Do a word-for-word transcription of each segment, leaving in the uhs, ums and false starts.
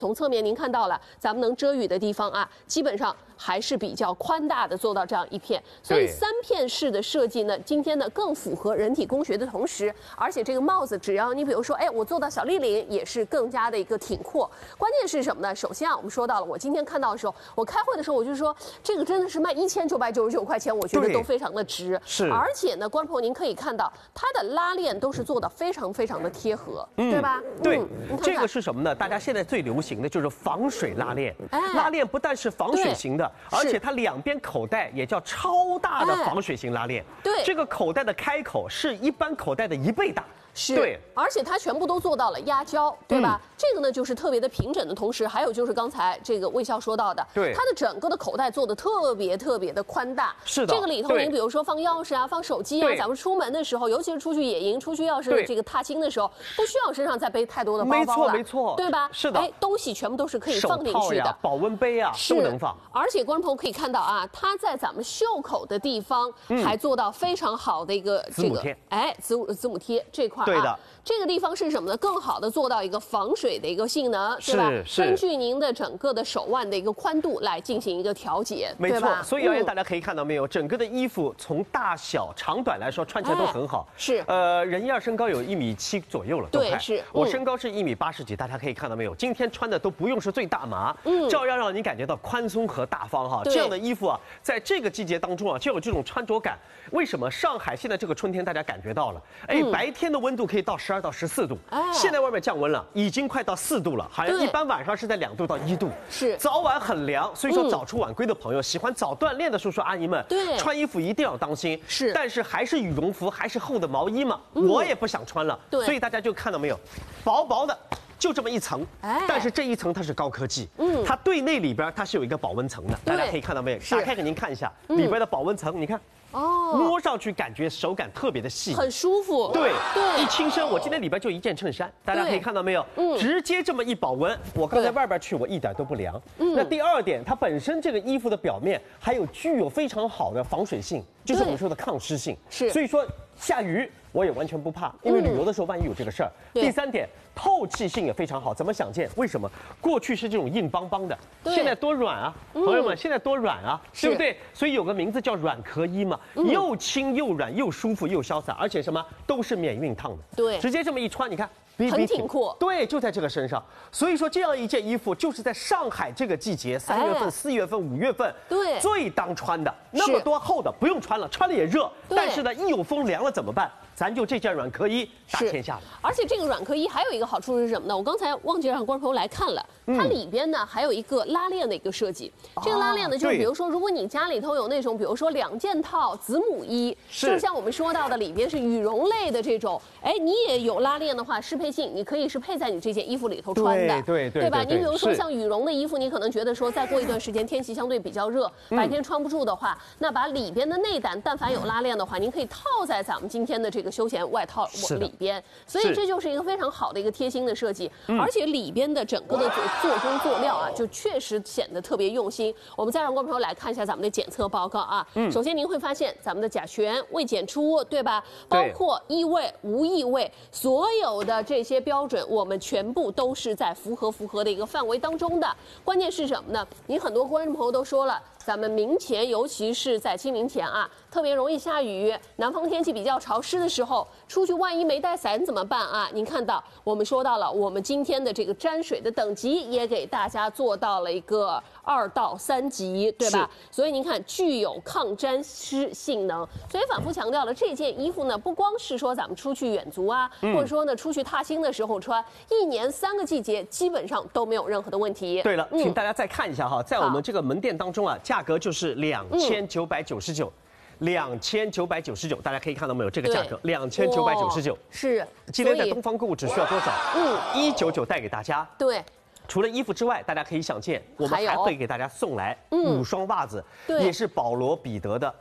从侧面您看到了，咱们能遮雨的地方啊，基本上还是比较宽大的，做到这样一片。所以三片式的设计呢，今天呢更符合人体工学的同时，而且这个帽子只要你比如说，哎，我做到小立领，也是更加的一个挺阔。关键是什么呢？首先啊，我们说到了，我今天看到的时候，我开会的时候我就说，这个真的是卖一千九百九十九块钱，我觉得都非常的值。 是， 而且呢，观众朋友您可以看到，它的拉链都是做的非常非常的贴合，嗯、对吧？ 对， 嗯、看看这个是什么呢？大家现在最流行的就是防水拉链。哎、拉链不但是防水型的，而且它两边口袋也叫超大的防水型拉链。 对， 这个口袋的开口是一般口袋的一倍大。 是， 对， 而且它全部都做到了压胶，对吧？嗯、这个呢就是特别的平整的同时，还有就是刚才这个魏笑说到的， 对， 它的整个的口袋做的特别特别的宽大。 是的， 这个里头，你比如说放钥匙啊、放手机啊，咱们出门的时候，尤其是出去野营、出去要是这个踏青的时候，不需要身上再背太多的包包了， 没错没错， 对吧？ 是的， 哎，东西全部都是可以放进去的， 保温杯啊都能放。 而且观众朋友可以看到啊，它在咱们袖口的地方还做到非常好的一个这个，哎，子母子母贴这块啊， 对的， 这个。这个地方是什么呢？更好的做到一个防水的一个性能，对吧？根据您的整个的手腕的一个宽度来进行一个调节， 没错。所以，大家可以看到没有，整个的衣服从大小、长短来说，穿起来都很好。 是， 呃，人一二身高有一米七左右了， 对，是。 我身高是一米八十几，大家可以看到没有？今天穿的都不用是最大码，嗯，照样让你感觉到宽松和大方哈。这样的衣服啊，在这个季节当中啊，就有这种穿着感。为什么上海现在这个春天大家感觉到了？哎，白天的温度可以到十二到十四度。现在外面降温了，已经快到四度了，好像一般晚上是在两度到一度， 是早晚很凉。所以说早出晚归的朋友，喜欢早锻炼的叔叔阿姨们， 对， 穿衣服一定要当心。 是， 但是还是羽绒服，还是厚的毛衣嘛，我也不想穿了。 对， 所以大家就看到没有，薄薄的。就这么一层，哎，但是这一层它是高科技，嗯，它对内里边它是有一个保温层的，大家可以看到没有？打开给您看一下里边的保温层，你看。哦，摸上去感觉手感特别的细， 很舒服。 对对， 一轻身，我今天里边就一件衬衫，大家可以看到没有？嗯，直接这么一保温，我刚才外边去我一点都不凉。嗯，那第二点，它本身这个衣服的表面还有具有非常好的防水性，就是我们说的抗湿性。 是， 所以说下雨我也完全不怕，因为旅游的时候万一有这个事儿。第三点。透气性也非常好，怎么想见？为什么？过去是这种硬邦邦的，现在多软啊！朋友们，现在多软啊，对不对？所以有个名字叫软壳衣嘛，又轻又软又舒服又潇洒，而且什么都是免熨烫的， 对， 直接这么一穿，你看。 很挺阔， 对，就在这个身上。所以说，这样一件衣服就是在上海这个季节，三月份、四月份、五月份， 对， 最当穿的。那么多厚的不用穿了，穿了也热。但是呢，一有风凉了怎么办？咱就这件软壳衣打天下了。 而且这个软壳衣还有一个好处是什么呢？我刚才忘记让观众朋友来看了，它里边呢还有一个拉链的一个设计。这个拉链呢，就是比如说，如果你家里头有那种，比如说两件套子母衣，就像我们说到的，里边是羽绒类的这种，哎，你也有拉链的话，适配性你可以是配在你这件衣服里头穿的， 对对对吧？你比如说像羽绒的衣服，你可能觉得说再过一段时间天气相对比较热，白天穿不住的话，那把里边的内胆但凡有拉链的话，您可以套在咱们今天的这个休闲外套里边，所以这就是一个非常好的一个贴心的设计，而且里边的整个的做工做料啊，就确实显得特别用心。我们再让观众朋友来看一下咱们的检测报告啊。首先您会发现咱们的甲醛未检出，对吧？包括异味无异味，所有的这些标准我们全部都是在符合符合的一个范围当中的。关键是什么呢？你很多观众朋友都说了，咱们明前，尤其是在清明前啊，特别容易下雨，南方天气比较潮湿的时候，出去万一没带伞怎么办啊？您看到我们说到了，我们今天的这个沾水的等级也给大家做到了一个二到三级，对吧？所以您看，具有抗沾湿性能。所以反复强调了，这件衣服呢，不光是说咱们出去远足啊，嗯、或者说呢出去踏青的时候穿，一年三个季节基本上都没有任何的问题。 对了，嗯、请大家再看一下哈，在我们这个门店当中啊，价格就是两千九百九十九。两千九百九十九，大家可以看到没有？这个价格两千九百九十九是。 今天在东方购物只需要多少？嗯，一九九带给大家。 对。 除了衣服之外，大家可以想见，我们还会给大家送来五双袜子，也是保罗彼得的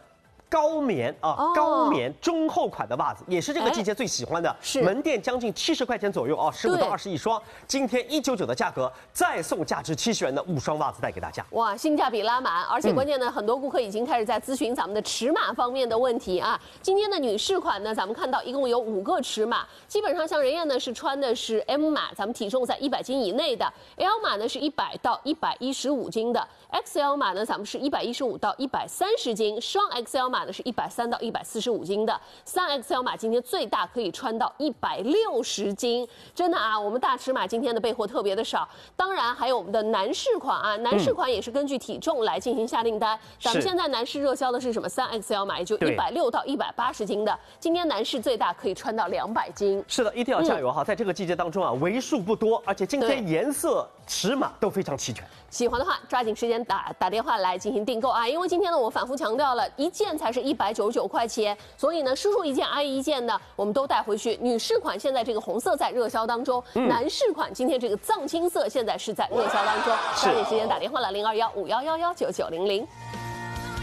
高棉啊， 哦、 高棉中厚款的袜子，也是这个季节最喜欢的， 是门店将近七十块钱左右啊，十五到二十一双。今天一九九的价格，再送价值七十元的五双袜子带给大家。 哇，性价比拉满，而且关键呢，嗯、很多顾客已经开始在咨询咱们的尺码方面的问题啊。今天的女士款呢，咱们看到一共有五个尺码，基本上像人燕呢是穿的是 M 码，咱们体重在一百斤以内的 ；L 码呢是一百到一百一十五斤的 ；X L 码呢咱们是一百一十五到一百三十斤，双 X L 码呢是一百三到一百四十五斤的，三 X L 码今天最大可以穿到一百六十斤，真的啊，我们大尺码今天的备货特别的少。当然还有我们的男士款啊，男士款也是根据体重来进行下订单。嗯、咱们现在男士热销的是什么？三 X L 码，也就一百六到一百八十斤的，今天男士最大可以穿到两百斤。 是的，一定要加油哈！嗯、在这个季节当中啊，为数不多，而且今天颜色、尺码都非常齐全。 喜欢的话，抓紧时间打打电话来进行订购啊！因为今天呢，我反复强调了，一件才是一百九十九块钱，所以呢，叔叔一件，阿姨一件呢，我们都带回去。女士款现在这个红色在热销当中，嗯、男士款今天这个藏青色现在是在热销当中，抓紧时间打电话了，零二幺五幺幺幺九九零零。